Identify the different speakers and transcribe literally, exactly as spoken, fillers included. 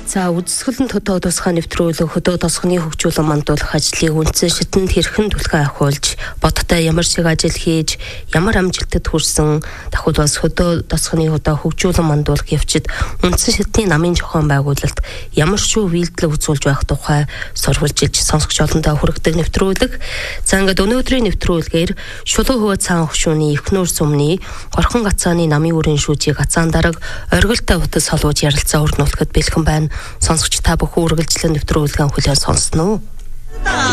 Speaker 1: За үзэсгэлэн төдөө тусгай нэвтрүүлэг хөдөө тосгоны хөгжүүлэн мандуулах ажлыг үндсэн шатнд хэрхэн түлхэн ахиулж бодтой ямар шиг ажил хийж ямар амжилтад хүрсэн давхад бас хөдөө тосгоны хөдөө хөгжүүлэн мандуулах явцад үндсэн шатны намын зохион байгуулалт ямар шүү үйлдэл үзүүлж байх тухай сурвалжилж сонсогч олондоо хүргэдэг нэвтрүүлэг. За ингээд өнөөдрийн нэвтрүүлгээр Шулуун хөвөө цаан хөшүүний Эхнүүр сүмний Горхон гацааны намын үрийн шүүжийг гацаан дарга оргилтой утас солууж ярилцаа өрнүүлэхэд бэлхэн байна. Сонсогч та бүхэн үргэлжлэн нэвтрүүлгэн хүлээн сонсноо.